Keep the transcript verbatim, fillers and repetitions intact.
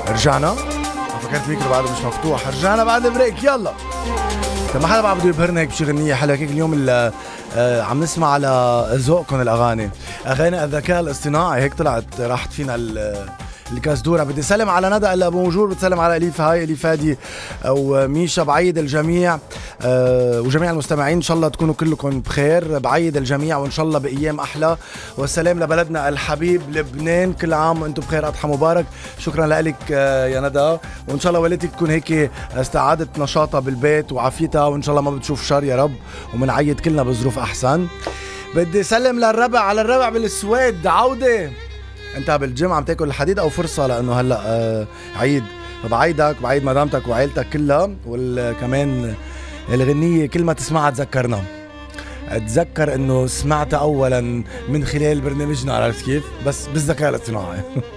رجعنا. فكرت ميكرو بعده مش مفتوح. رجعنا بعد بريك. يلا طب ما حدا بعد بده يبهرنا هيك بشي غنية حلوة هيك اليوم. آه عم نسمع على ذوقكم الاغاني، اغاني الذكاء الاصطناعي هيك طلعت راحت فينا الكاسدورة. بدي سلم على ندى اللي ابو موجور، بتسلم على اليف، هاي اليف هادي وميشا. بعيد الجميع أه وجميع المستمعين ان شاء الله تكونوا كلكم بخير. بعيد الجميع وان شاء الله بايام احلى. والسلام لبلدنا الحبيب لبنان، كل عام وانتم بخير، اضحى مبارك. شكرا لك أه يا ندى، وان شاء الله والدتك تكون هيك استعادت نشاطها بالبيت وعافيتها، وان شاء الله ما بتشوف شر يا رب، ومنعيد كلنا بظروف احسن. بدي سلم للربع، على الربع بالسويد عودة. انت بالجمعة عم تاكل الحديد او فرصة لانه هلا آه عيد، فبعيدك بعيد مدامتك وعائلتك كلها. وكمان الغنية كل ما تسمعها تذكرنا، تذكر انه سمعتها اولا من خلال برنامجنا، عرفت كيف؟ بس بالذكاء الاصطناعي.